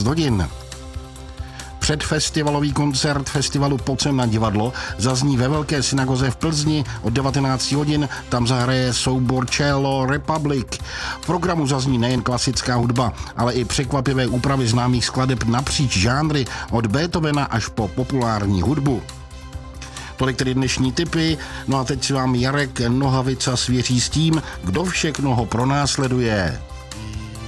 hodin. Předfestivalový koncert festivalu Pojď sem na divadlo zazní ve Velké synagoze v Plzni od 19 hodin. Tam zahraje soubor Cello Republic. V programu zazní nejen klasická hudba, ale i překvapivé úpravy známých skladeb napříč žánry od Beethovena až po populární hudbu. Tolik tedy dnešní tipy. No a teď si vám Jarek Nohavica svěří s tím, kdo všechno ho pronásleduje.